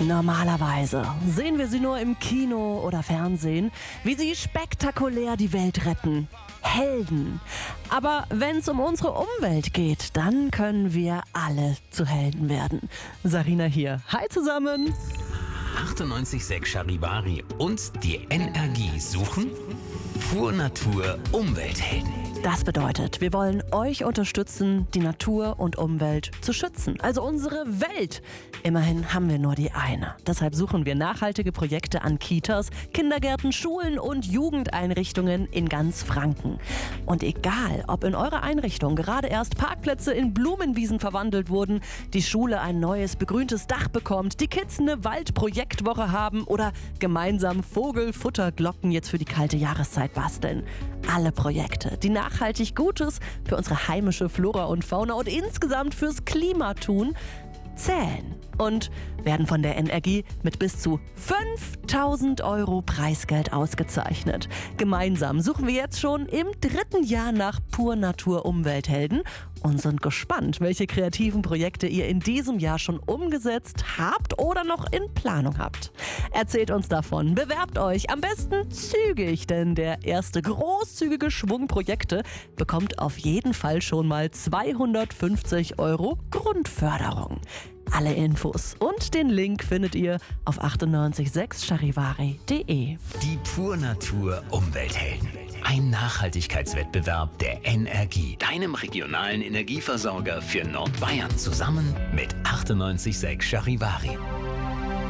Normalerweise sehen wir sie nur im Kino oder Fernsehen, wie sie spektakulär die Welt retten. Helden. Aber wenn es um unsere Umwelt geht, dann können wir alle zu Helden werden. Sarina hier. Hi zusammen. 98.6 Charivari und die Energie suchen Pur Natur Umwelthelden. Das bedeutet, wir wollen euch unterstützen, die Natur und Umwelt zu schützen. Also unsere Welt. Immerhin haben wir nur die eine. Deshalb suchen wir nachhaltige Projekte an Kitas, Kindergärten, Schulen und Jugendeinrichtungen in ganz Franken. Und egal, ob in eurer Einrichtung gerade erst Parkplätze in Blumenwiesen verwandelt wurden, die Schule ein neues begrüntes Dach bekommt, die Kids eine Waldprojektwoche haben oder gemeinsam Vogelfutterglocken jetzt für die kalte Jahreszeit basteln. Alle Projekte, die nachhaltig Gutes für unsere heimische Flora und Fauna und insgesamt fürs Klima tun, zählen und werden von der Energie mit bis zu 5.000 € Preisgeld ausgezeichnet. Gemeinsam suchen wir jetzt schon im 3. Jahr nach Pur Natur Umwelthelden und sind gespannt, welche kreativen Projekte ihr in diesem Jahr schon umgesetzt habt oder noch in Planung habt. Erzählt uns davon, bewerbt euch am besten zügig, denn der erste großzügige Schwung Projekte bekommt auf jeden Fall schon mal 250 € Grundförderung. Alle Infos und den Link findet ihr auf 986charivari.de. Die Pur Natur Umwelthelden. Ein Nachhaltigkeitswettbewerb der Energie, deinem regionalen Energieversorger für Nordbayern, zusammen mit 98.6 Charivari.